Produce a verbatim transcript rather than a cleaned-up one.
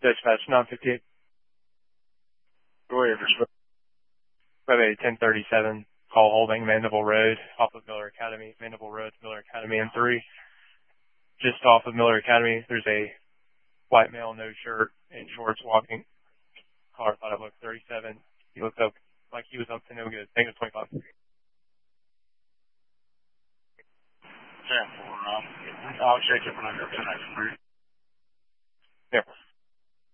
Dispatch nine fifty-eight. Go ahead, Mister We have a ten thirty-seven call holding Mandible Road off of Miller Academy. Mandible Road, Miller Academy in three. Just off of Miller Academy, there's a white male, no shirt and shorts walking. Car thought it looked thirty-seven. He looked up like he was up to no good. I think it was twenty-five. ten four, no. I'll check it when I go to the next one. Yeah.